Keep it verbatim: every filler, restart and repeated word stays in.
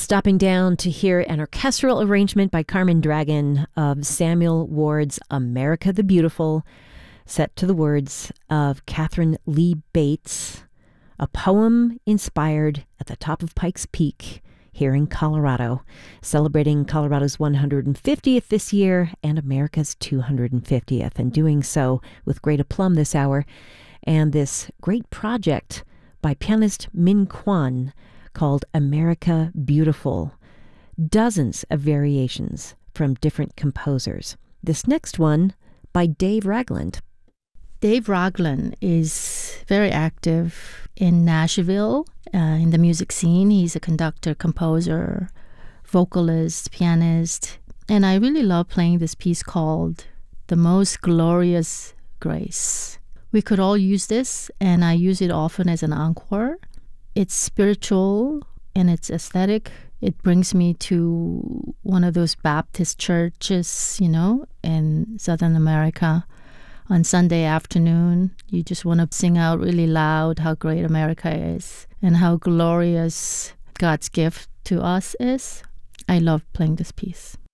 stopping down to hear an orchestral arrangement by Carmen Dragon of Samuel Ward's America the Beautiful, set to the words of Catherine Lee Bates, a poem inspired at the top of Pikes Peak here in Colorado, celebrating Colorado's one hundred fiftieth this year and America's two hundred fiftieth, and doing so with great aplomb this hour. And this great project by pianist Min Kwan called America Beautiful. Dozens of variations from different composers. This next one by Dave Ragland. Dave Ragland is very active in Nashville, uh, in the music scene. He's a conductor, composer, vocalist, pianist. And I really love playing this piece called The Most Glorious Grace. We could all use this, and I use it often as an encore. It's spiritual and it's aesthetic. It brings me to one of those Baptist churches, you know, in Southern America. On Sunday afternoon, you just want to sing out really loud how great America is and how glorious God's gift to us is. I love playing this piece.